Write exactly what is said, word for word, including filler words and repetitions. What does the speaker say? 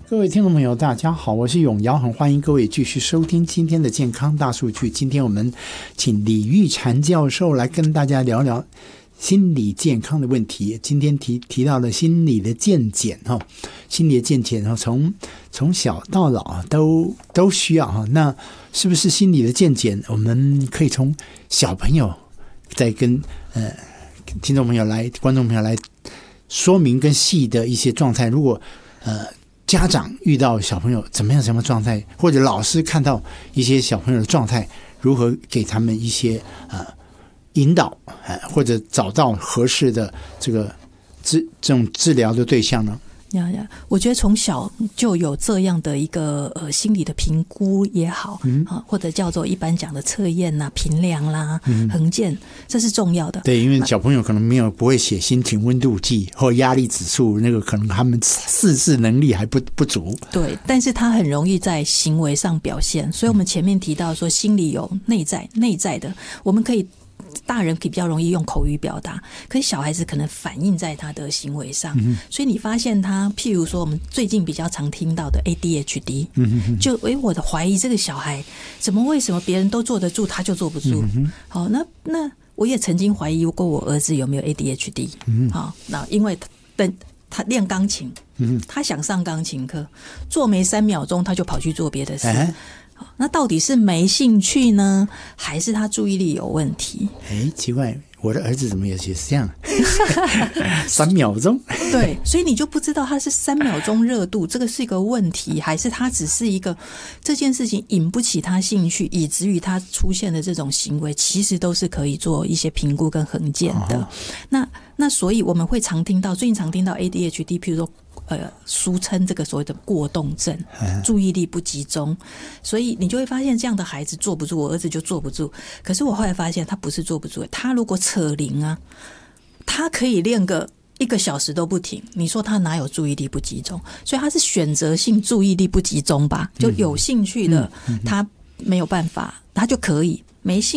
各位听众朋友大家好，我是永尧，很欢迎各位继续收听今天的健康大数据。今天我们请李玉婵教授来跟大家聊聊心理健康的问题。今天提提到了心理的健检，心理的健检从从小到老都都需要。那是不是心理的健检我们可以从小朋友再跟呃听众朋友来观众朋友来说明跟细的一些状态？如果呃家长遇到小朋友怎么样什么状态，或者老师看到一些小朋友的状态，如何给他们一些呃引导，呃或者找到合适的这个治这种治疗的对象呢？ 呀呀，我觉得从小就有这样的一个呃心理的评估也好，嗯，啊，或者叫做一般讲的测验啦、评量啦、嗯、衡鉴，这是重要的。 对，因为小朋友可能没有不会写心情温度计或压力指数，那个可能他们识字能力还不不足。对， 但是他很容易在行为上表现，所以我们前面提到说，心理有内在内在的，我们可以。大人可以比较容易用口语表达，可是小孩子可能反映在他的行为上，嗯、所以你发现他，譬如说我们最近比较常听到的 A D H D，嗯、就诶，我的怀疑这个小孩怎么为什么别人都坐得住，他就坐不住？嗯、好，那那我也曾经怀疑过我儿子有没有 A D H D，嗯、好，那因为等他练钢琴，嗯、他想上钢琴课，坐没三秒钟他就跑去做别的事。哎，那到底是没兴趣呢，还是他注意力有问题？ 哎，奇怪，我的儿子怎么也是这样？三秒钟， 对，所以你就不知道他是三秒钟热度，这个是一个问题，还是他只是一个这件事情引不起他兴趣，以至于他出现的这种行为，其实都是可以做一些评估跟衡鉴的。哦、那那所以我们会常听到，最近常听到 A D H D， 譬如说。呃，俗称这个所谓的过动症，注意力不集中，所以你就会发现这样的孩子坐不住，我儿子就坐不住。可是我后来发现他不是坐不住，他如果扯铃啊，他可以练个一个小时都不停，你说他哪有注意力不集中？所以他是选择性注意力不集中吧，就有兴趣的他没有办法，他就可以，没兴